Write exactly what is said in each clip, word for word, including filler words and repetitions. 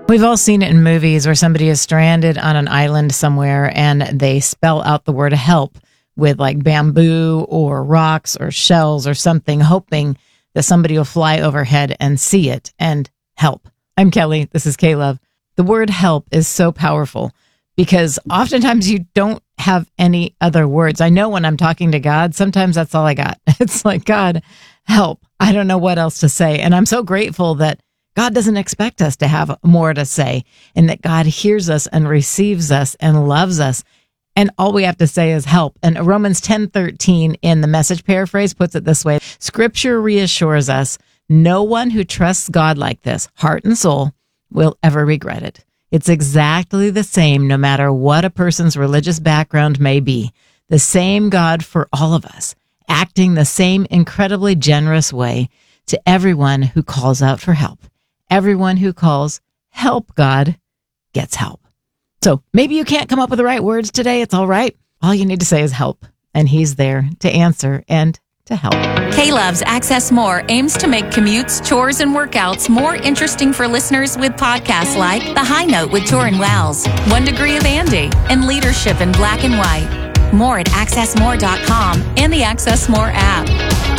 We've all seen it in movies where somebody is stranded on an island somewhere and they spell out the word help with like bamboo or rocks or shells or something, hoping that somebody will fly overhead and see it and help. I'm Kelly. This is K-Love. The word help is so powerful because oftentimes you don't have any other words. I know when I'm talking to God, sometimes that's all I got. It's like, God, help. I don't know what else to say. And I'm so grateful that God doesn't expect us to have more to say, and that God hears us and receives us and loves us. And all we have to say is help. And Romans ten thirteen in the Message paraphrase puts it this way. Scripture reassures us, no one who trusts God like this, heart and soul, will ever regret it. It's exactly the same no matter what a person's religious background may be. The same God for all of us, acting the same incredibly generous way to everyone who calls out for help. Everyone who calls help God gets help. So maybe you can't come up with the right words today. It's all right. All you need to say is help. And he's there to answer and to help. K-Love's Access More aims to make commutes, chores, and workouts more interesting for listeners with podcasts like The High Note with Torin Wells, One Degree of Andy, and Leadership in Black and White. More at access more dot com and the Access More app.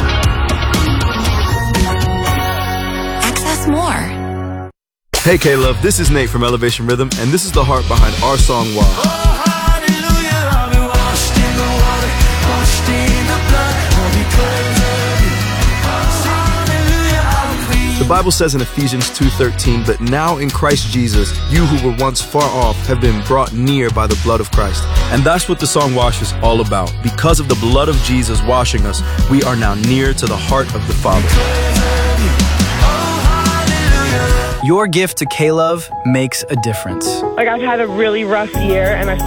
Access More. Hey K-Love, this is Nate from Elevation Rhythm, and this is the heart behind our song, Wow. Oh, hallelujah, I'll be washed in the water, washed in the blood, all because of you. Hallelujah, I'm clean. The Bible says in Ephesians two thirteen, but now in Christ Jesus, you who were once far off have been brought near by the blood of Christ. And that's what the song Wash is all about. Because of the blood of Jesus washing us, we are now near to the heart of the Father. Your gift to K-Love makes a difference. Like, I've had a really rough year, and I